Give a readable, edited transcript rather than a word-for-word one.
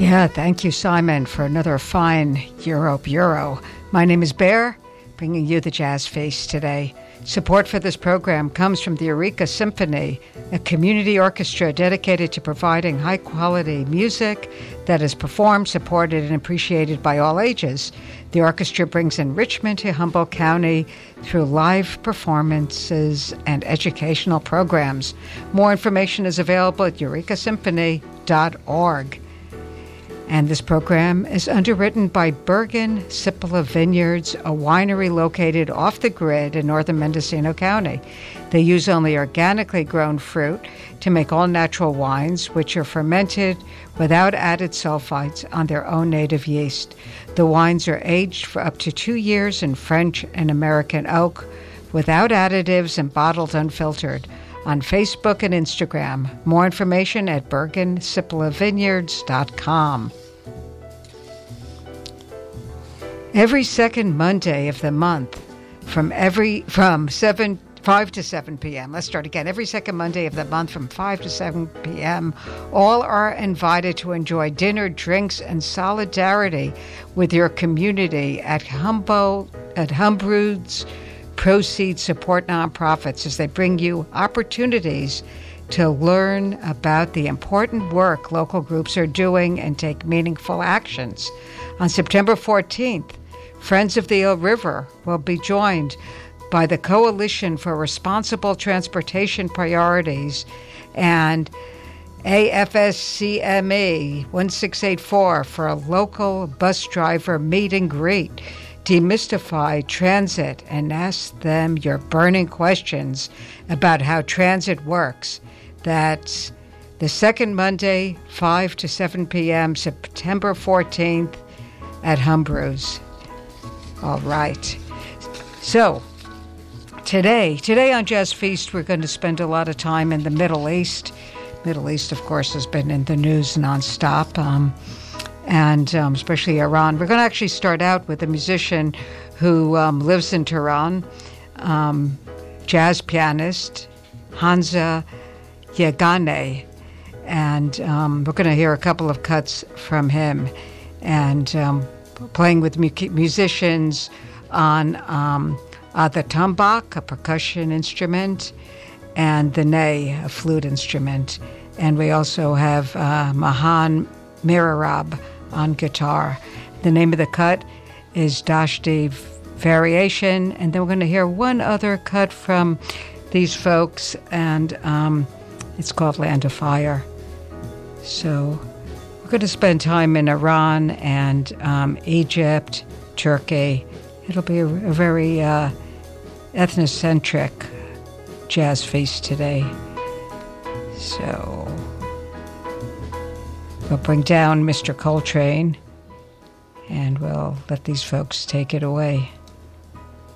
Yeah, thank you, Simon, for another fine Europe Euro. My name is Bear, bringing you the Jazz Feast today. Support for this program comes from the Eureka Symphony, a community orchestra dedicated to providing high-quality music that is performed, supported, and appreciated by all ages. The orchestra brings enrichment to Humboldt County through live performances and educational programs. More information is available at eurekasymphony.org. And this program is underwritten by Bergen Cipolla Vineyards, a winery located off the grid in northern Mendocino County. They use only organically grown fruit to make all natural wines, which are fermented without added sulfites on their own native yeast. The wines are aged for up to 2 years in French and American oak, without additives and bottled unfiltered. On Facebook and Instagram. More information at bergencipollavineyards.com. Every second Monday of the month from 5 to 7 p.m. Let's start again. Every second Monday of the month from 5 to 7 p.m., all are invited to enjoy dinner, drinks, and solidarity with your community at Humbroods. Proceeds support nonprofits as they bring you opportunities to learn about the important work local groups are doing and take meaningful actions. On September 14th, Friends of the Eel River will be joined by the Coalition for Responsible Transportation Priorities and AFSCME 1684 for a local bus driver meet and greet. Demystify transit and ask them your burning questions about how transit works. That's the second Monday, 5 to 7 p.m., September 14th at Humbroods. All right. So today on Jazz Feast, we're going to spend a lot of time in the Middle East. Middle East, of course, has been in the news nonstop. And especially Iran. We're going to actually start out with a musician who lives in Tehran, jazz pianist Hansa Yeganeh, and we're going to hear a couple of cuts from him, and playing with musicians on the tambak, a percussion instrument, and the ney, a flute instrument. And we also have Mahan Mirarab on guitar. The name of the cut is Dashti Variation, and then we're going to hear one other cut from these folks, and it's called Land of Fire. So we're going to spend time in Iran and Egypt, Turkey. It'll be a very ethnocentric jazz feast today. So we'll bring down Mr. Coltrane, and we'll let these folks take it away.